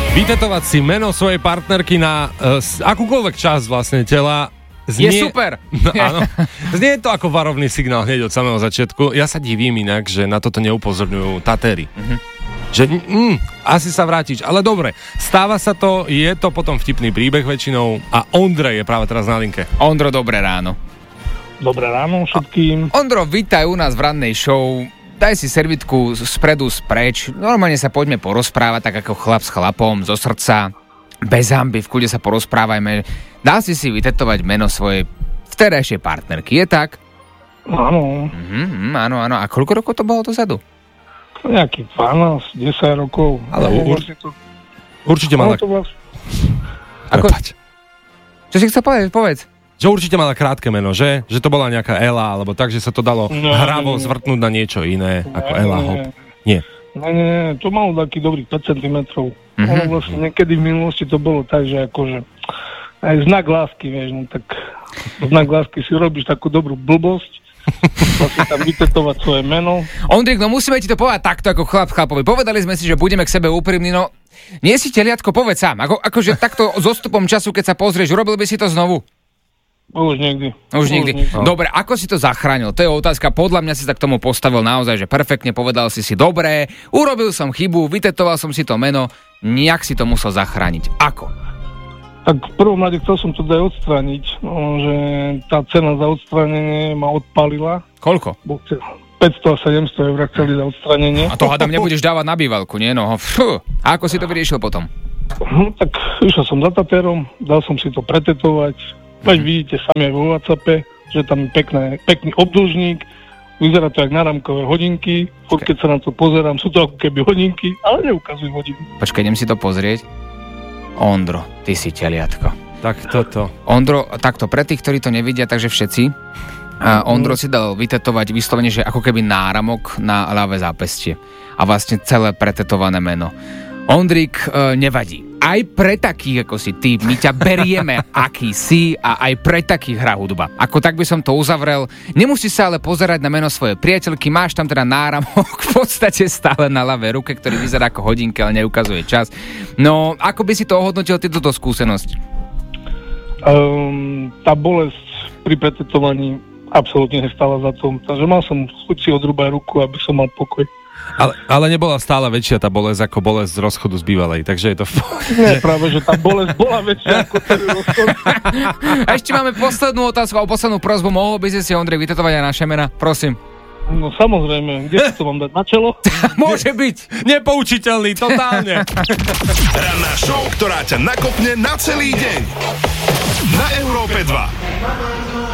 Vytetovať si meno svojej partnerky na akúkoľvek časť vlastne tela je super. No, áno. Znie to ako varovný signál hneď od samého začiatku. Ja sa divím inak, že na toto neupozorňujú Tatéry. Že asi sa vrátiš. Ale dobre, stáva sa to, je to potom vtipný príbeh väčšinou a Ondrej je práve teraz na linke. Ondro, dobré ráno. Dobré ráno všetkým. Ondro, vítaj u nás v rannej show. Daj si servitku spredu spreč. Normálne sa poďme porozprávať, tak ako chlap s chlapom, zo srdca. Bez hanby, v kľude sa porozprávajme. Dá si vytetovať meno svojej vterejšej partnerky, je tak? Áno. Áno. A koľko rokov to bolo dozadu? Nejakých 12, 10 rokov. Ale určite mala... Čo si chcel povedať? Povedz. Že určite mala krátke meno, že? Že to bola nejaká Ela, alebo tak, že sa to dalo hravo zvrtnúť na niečo iné, ako Ela Hop. Nie. Nie, to malo taký dobrých 5 cm. Ono vlastne niekedy v minulosti to bolo tak, že akože aj znak lásky, vieš, no tak znak lásky si robíš takú dobrú blbosť, vlastne tam vytetovať svoje meno. Ondrik, no musíme ti to povedať takto ako chlapovi. Povedali sme si, že budeme k sebe úprimní, no nie si teliatko, povedz sám. Akože takto s odstupom času, keď sa pozrieš, urobil by si to znovu? Už nikdy. Dobre, ako si to zachránil? To je otázka. Podľa mňa si sa k tomu postavil naozaj, že perfektne, povedal si dobré, urobil som chybu, vytetoval som si to meno, nejak si to musel zachrániť. Ako? Tak v prvom rade chcel som to aj odstrániť, že tá cena za odstránenie ma odpálila. Koľko? 500 a 700 eur chceli za odstránenie. A to hádam nebudeš dávať na bývalku, nie? No, A ako si to vyriešil potom? No tak išiel som za Tatérom, dal som si to pretetovať. Veď vidíte sami aj vo WhatsAppe, že tam je pekný obdĺžnik, vyzerá to jak náramkové hodinky, keď sa na to pozerám, sú to ako keby hodinky, ale neukazujú hodiny. Počkaj, idem si to pozrieť. Ondro, ty si teliatko. Tak toto. Ondro, takto pre tých, ktorí to nevidia, takže všetci. Ondro si dal vytetovať vyslovene, že ako keby náramok na ľavé zápestie. A vlastne celé pretetované meno. Ondrik, nevadí. Aj pre takých, ako si ty, my ťa berieme, aký si a aj pre takých hrá hudba. Ako tak by som to uzavrel. Nemusíš sa ale pozerať na meno svojej priateľky, máš tam teda náramok v podstate stále na ľavej ruke, ktorý vyzerá ako hodinka, ale neukazuje čas. No, ako by si to ohodnotil túto skúsenosť? Tá bolesť pri pretetovaní absolútne nestála za to. Takže mal som chuť si odrúbať ruku, aby som mal pokoj. Ale nebola stále väčšia tá bolesť ako bolesť z rozchodu z bývalej, takže je to... Nie, práve, že tá bolesť bola väčšia ako ten rozchod. A ešte máme poslednú otázku a poslednú prosbu. Mohol by si Ondrej vytetovať aj naše mená? Prosím. No samozrejme, kde si to mám dať? Na čelo? Môže byť. Nepoučiteľný, totálne. Ranná show, ktorá ťa nakopne na celý deň. Na Európe 2.